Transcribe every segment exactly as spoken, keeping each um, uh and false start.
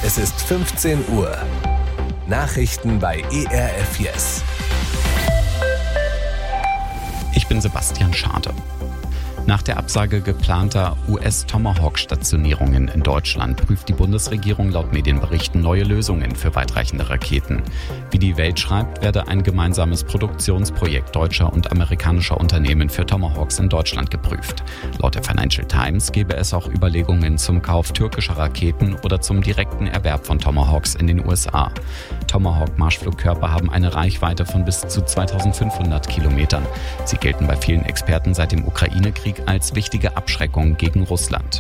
Es ist fünfzehn Uhr. Nachrichten bei E R F Yes. Ich bin Sebastian Schade. Nach der Absage geplanter U S-Tomahawk-Stationierungen in Deutschland prüft die Bundesregierung laut Medienberichten neue Lösungen für weitreichende Raketen. Wie die Welt schreibt, werde ein gemeinsames Produktionsprojekt deutscher und amerikanischer Unternehmen für Tomahawks in Deutschland geprüft. Laut der Financial Times gebe es auch Überlegungen zum Kauf türkischer Raketen oder zum direkten Erwerb von Tomahawks in den U S A. Tomahawk-Marschflugkörper haben eine Reichweite von bis zu zweitausendfünfhundert Kilometern. Sie gelten bei vielen Experten seit dem Ukraine-Krieg als wichtige Abschreckung gegen Russland.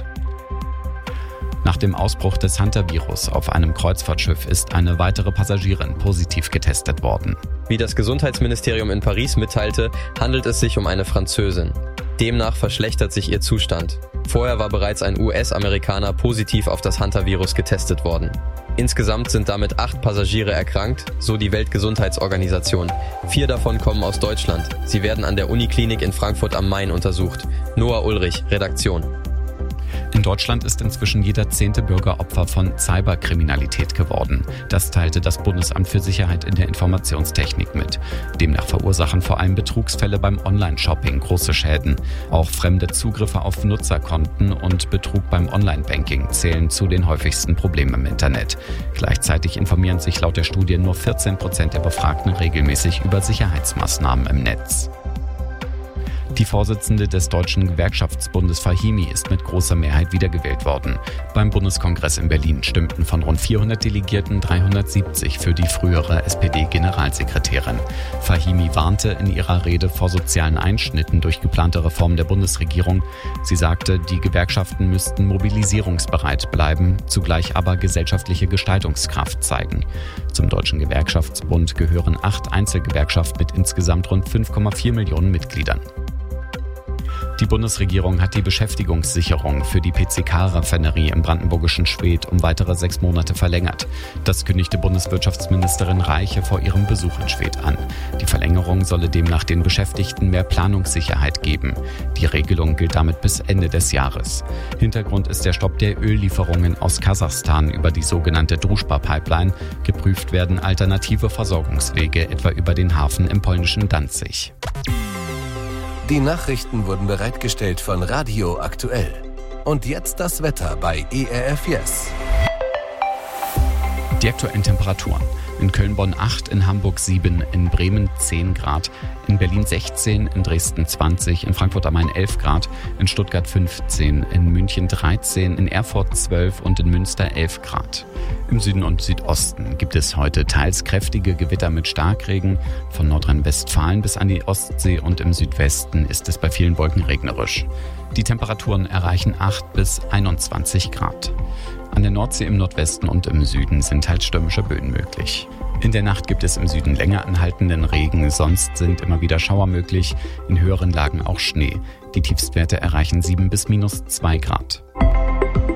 Nach dem Ausbruch des Hunter-Virus auf einem Kreuzfahrtschiff ist eine weitere Passagierin positiv getestet worden. Wie das Gesundheitsministerium in Paris mitteilte, handelt es sich um eine Französin. Demnach verschlechtert sich ihr Zustand. Vorher war bereits ein U S-Amerikaner positiv auf das Hunter-Virus getestet worden. Insgesamt sind damit acht Passagiere erkrankt, so die Weltgesundheitsorganisation. Vier davon kommen aus Deutschland. Sie werden an der Uniklinik in Frankfurt am Main untersucht. Noah Ulrich, Redaktion. In Deutschland ist inzwischen jeder zehnte Bürger Opfer von Cyberkriminalität geworden. Das teilte das Bundesamt für Sicherheit in der Informationstechnik mit. Demnach verursachen vor allem Betrugsfälle beim Online-Shopping große Schäden. Auch fremde Zugriffe auf Nutzerkonten und Betrug beim Online-Banking zählen zu den häufigsten Problemen im Internet. Gleichzeitig informieren sich laut der Studie nur vierzehn Prozent der Befragten regelmäßig über Sicherheitsmaßnahmen im Netz. Die Vorsitzende des Deutschen Gewerkschaftsbundes Fahimi ist mit großer Mehrheit wiedergewählt worden. Beim Bundeskongress in Berlin stimmten von rund vierhundert Delegierten dreihundertsiebzig für die frühere S P D-Generalsekretärin. Fahimi warnte in ihrer Rede vor sozialen Einschnitten durch geplante Reformen der Bundesregierung. Sie sagte, die Gewerkschaften müssten mobilisierungsbereit bleiben, zugleich aber gesellschaftliche Gestaltungskraft zeigen. Zum Deutschen Gewerkschaftsbund gehören acht Einzelgewerkschaften mit insgesamt rund fünf Komma vier Millionen Mitgliedern. Die Bundesregierung hat die Beschäftigungssicherung für die P C K-Raffinerie im brandenburgischen Schwedt um weitere sechs Monate verlängert. Das kündigte Bundeswirtschaftsministerin Reiche vor ihrem Besuch in Schwedt an. Die Verlängerung solle demnach den Beschäftigten mehr Planungssicherheit geben. Die Regelung gilt damit bis Ende des Jahres. Hintergrund ist der Stopp der Öllieferungen aus Kasachstan über die sogenannte Družba-Pipeline. Geprüft werden alternative Versorgungswege, etwa über den Hafen im polnischen Danzig. Die Nachrichten wurden bereitgestellt von Radio Aktuell. Und jetzt das Wetter bei E R F Yes. Die aktuellen Temperaturen. In Köln-Bonn acht, in Hamburg sieben, in Bremen zehn Grad, in Berlin sechzehn, in Dresden zwanzig, in Frankfurt am Main elf Grad, in Stuttgart fünfzehn, in München dreizehn, in Erfurt zwölf und in Münster elf Grad. Im Süden und Südosten gibt es heute teils kräftige Gewitter mit Starkregen. Von Nordrhein-Westfalen bis an die Ostsee und im Südwesten ist es bei vielen Wolken regnerisch. Die Temperaturen erreichen acht bis einundzwanzig Grad. An der Nordsee im Nordwesten und im Süden sind halt stürmische Böen möglich. In der Nacht gibt es im Süden länger anhaltenden Regen, sonst sind immer wieder Schauer möglich, in höheren Lagen auch Schnee. Die Tiefstwerte erreichen sieben bis minus zwei Grad.